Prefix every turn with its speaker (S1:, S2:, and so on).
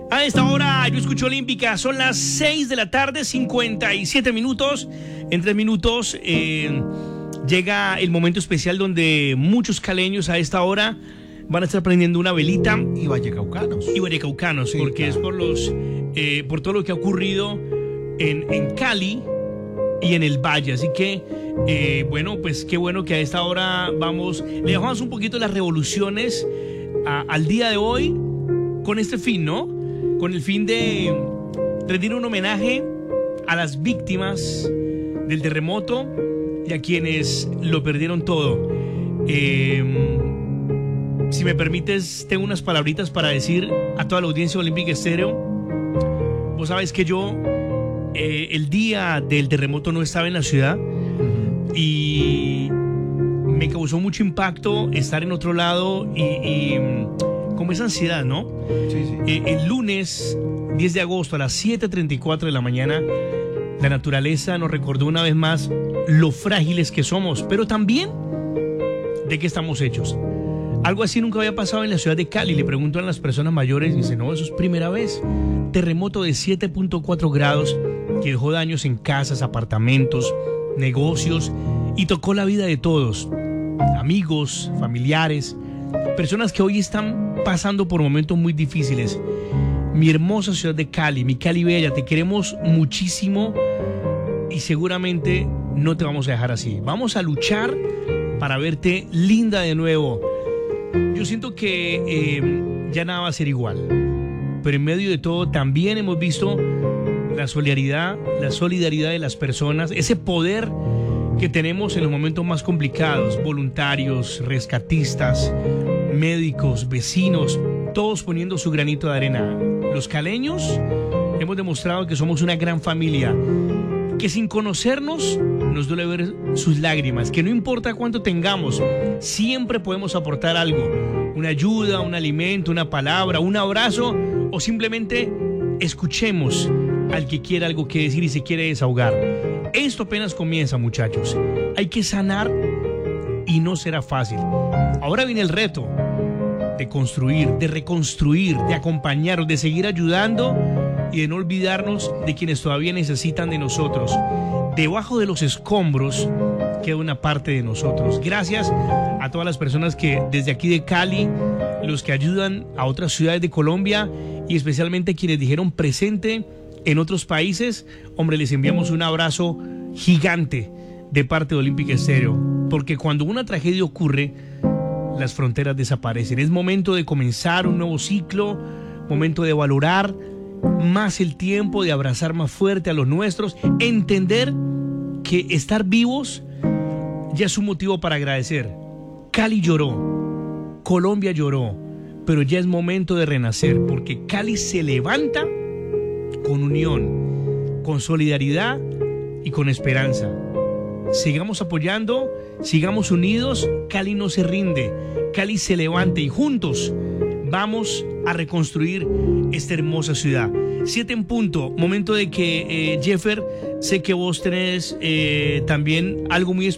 S1: A esta hora yo escucho Olímpica, son las 6 de la tarde, 57 minutos. En 3 minutos llega el momento especial donde muchos caleños a esta hora van a estar prendiendo una velita.
S2: Y vallecaucanos.
S1: Sí, porque claro, es por todo lo que ha ocurrido en Cali y en el Valle. Así que, bueno, pues qué bueno que a esta hora le dejamos un poquito las revoluciones al día de hoy con este fin, ¿no? Con el fin de rendir un homenaje a las víctimas del terremoto y a quienes lo perdieron todo. Si me permites, tengo unas palabritas para decir a toda la audiencia de Olímpica Estéreo. Vos sabés que yo el día del terremoto no estaba en la ciudad y me causó mucho impacto estar en otro lado y como esa ansiedad, ¿no?
S2: Sí, sí.
S1: El lunes 10 de agosto a las 7:34 de la mañana, la naturaleza nos recordó una vez más lo frágiles que somos, pero también de qué estamos hechos. Algo así nunca había pasado en la ciudad de Cali. Le pregunto a las personas mayores y dicen, no, eso es primera vez. Terremoto de 7.4 grados que dejó daños en casas, apartamentos, negocios y tocó la vida de todos. Amigos, familiares, personas que hoy están pasando por momentos muy difíciles. Mi hermosa ciudad de Cali, mi Cali bella, te queremos muchísimo y seguramente no te vamos a dejar así. Vamos a luchar para verte linda de nuevo. Yo siento que ya nada va a ser igual, pero en medio de todo también hemos visto la solidaridad de las personas, ese poder que tenemos en los momentos más complicados, voluntarios, rescatistas, médicos, vecinos, todos poniendo su granito de arena. Los caleños hemos demostrado que somos una gran familia, que sin conocernos nos duele ver sus lágrimas, que no importa cuánto tengamos, siempre podemos aportar algo, una ayuda, un alimento, una palabra, un abrazo o simplemente escuchemos al que quiera algo que decir y se quiere desahogar. Esto apenas comienza, muchachos. Hay que sanar y no será fácil. Ahora viene el reto de construir, de reconstruir, de acompañarnos, de seguir ayudando y de no olvidarnos de quienes todavía necesitan de nosotros. Debajo de los escombros queda una parte de nosotros. Gracias a todas las personas que desde aquí de Cali, los que ayudan a otras ciudades de Colombia y especialmente quienes dijeron presente en otros países. Hombre, les enviamos un abrazo gigante de parte de Olímpica Estéreo, porque cuando una tragedia ocurre, las fronteras desaparecen. Es momento de comenzar un nuevo ciclo, momento de valorar más el tiempo, de abrazar más fuerte a los nuestros, entender que estar vivos ya es un motivo para agradecer. Cali lloró, Colombia lloró, pero ya es momento de renacer, porque Cali se levanta con unión, con solidaridad y con esperanza. Sigamos apoyando, sigamos unidos. Cali no se rinde, Cali se levanta y juntos vamos a reconstruir esta hermosa ciudad. 7 en punto, momento de que Jeffer, sé que vos tenés también algo muy especial